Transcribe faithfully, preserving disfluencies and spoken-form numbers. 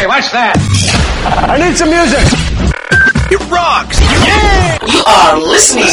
Hey, what's that? I need some music. It rocks. Yeah! You are listening